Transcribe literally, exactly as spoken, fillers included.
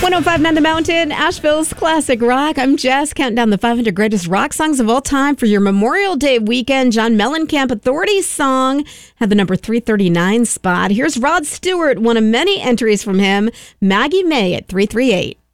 one oh five point nine The Mountain, Asheville's classic rock. I'm Jess, counting down the five hundred greatest rock songs of all time for your Memorial Day weekend. John Mellencamp Authority's song had the number three thirty-nine spot. Here's Rod Stewart, one of many entries from him, Maggie May at three thirty-eight.